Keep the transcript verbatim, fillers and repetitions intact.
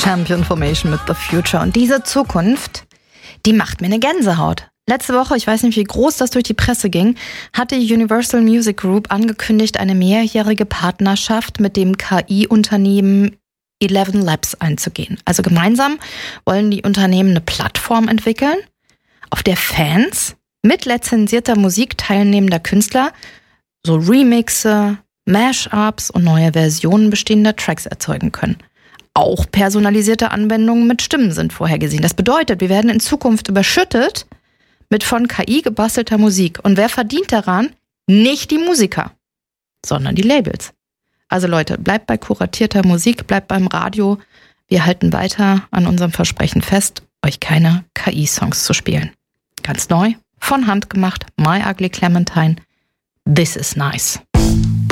Champion Formation mit The Future. Und diese Zukunft, die macht mir eine Gänsehaut. Letzte Woche, ich weiß nicht, wie groß das durch die Presse ging, hat die Universal Music Group angekündigt, eine mehrjährige Partnerschaft mit dem K I-Unternehmen Eleven Labs einzugehen. Also gemeinsam wollen die Unternehmen eine Plattform entwickeln, auf der Fans mit lizenzierter Musik teilnehmender Künstler so Remixe, Mashups und neue Versionen bestehender Tracks erzeugen können. Auch personalisierte Anwendungen mit Stimmen sind vorhergesehen. Das bedeutet, wir werden in Zukunft überschüttet mit von K I gebastelter Musik. Und wer verdient daran? Nicht die Musiker, sondern die Labels. Also Leute, bleibt bei kuratierter Musik, bleibt beim Radio. Wir halten weiter an unserem Versprechen fest, euch keine K I-Songs zu spielen. Ganz neu, von Hand gemacht, My Ugly Clementine. This is nice.